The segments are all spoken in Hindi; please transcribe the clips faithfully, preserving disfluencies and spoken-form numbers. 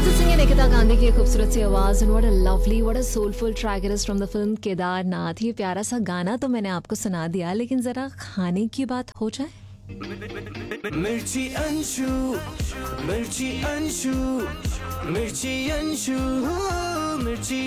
ऑल्सो सिंगिंग निकिता गांधी की खूबसूरत सी आवाज, and what a lovely, what a soulful track it is from the film Kedarnath. ये प्यारा सा गाना तो मैंने आपको सुना दिया, लेकिन जरा खाने की बात हो जाए। मिर्ची अंशु, मिर्ची अंशु, मिर्ची अंशु, मिर्ची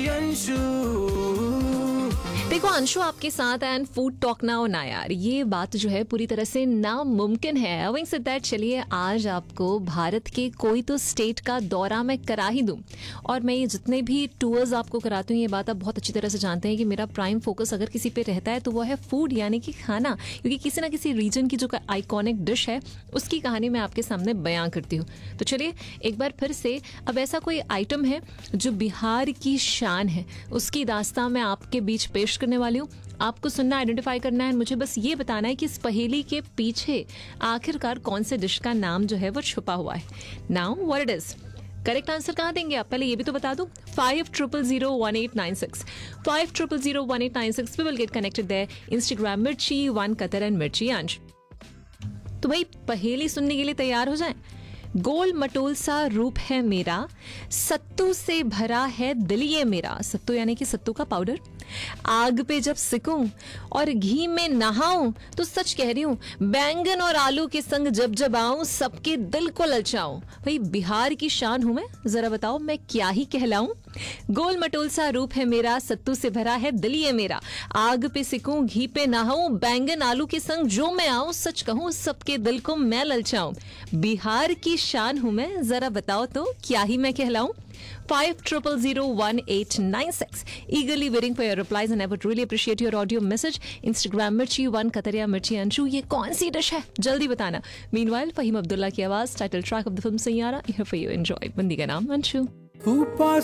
अंशु। देखो अंशु आपके साथ एंड फूड टॉक नाउ ना यार, ये बात जो है पूरी तरह से नामुमकिन है। हैविंग सेड दैट, चलिए आज आपको भारत के कोई तो स्टेट का दौरा मैं करा ही दूं। और मैं ये जितने भी टूर्स आपको कराती हूँ, ये बात आप बहुत अच्छी तरह से जानते हैं कि मेरा प्राइम फोकस अगर किसी पे रहता है तो वो है फूड, यानी कि खाना। क्योंकि किसी ना किसी रीजन की जो आइकॉनिक डिश है उसकी कहानी मैं आपके सामने बयां करती हूँ। तो चलिए एक बार फिर से, अब ऐसा कोई आइटम है जो बिहार की शान है, उसकी दास्तां मैं आपके बीच पेश करने वाली हूँ। आपको सुनना, आइडेंटिफाई करना है, मुझे बस ये बताना है कि इस पहेली के पीछे आखिरकार कौन से डिश का नाम जो है वो छुपा हुआ है। Now what it is. Correct answer कहाँ देंगे आप, पहले ये भी तो बता दो। Five triple zero one eight nine six five triple zero one eight nine six we will get connected there. Instagram मिर्ची वन कतर एंड मिर्ची अंश। तो भाई पहेली सुनने के लिए तैयार हो जाएं। गोल मटोल सा रूप है मेरा, सत्तू से भरा है दिल ये मेरा। सत्तू यानी कि सत्तू का पाउडर। आग पे जब सिकूं और घी में नहाऊं, तो सच कह रही हूं, बैंगन और आलू के संग जब जब आऊं, सबके दिल को ललचाऊं। भाई बिहार की शान हूं मैं, जरा बताओ मैं क्या ही कहलाऊं। गोल मटोल सा रूप है मेरा, सत्तू से भरा है दिल ये मेरा। आग पे सिकूं, घी पे नहाऊं, बैंगन आलू के संग जो मैं आऊं, सच कहूं सबके दिल को मैं ललचाऊं। बिहार की शान हूं मैं, जरा बताओ तो क्या ही मैं कहलाऊं। Five triple zero one eight nine six. Eagerly waiting for your replies and I would really appreciate your audio message. Instagram मिर्ची वन कतरिया मिर्ची अंशु, ये कौन सी डिश है जल्दी बताना। Meanwhile फहीम अब्दुल्ला की आवाज, title track of the film Saiyaara, here for you, enjoy। बंदी का नाम अंशु। ऊपर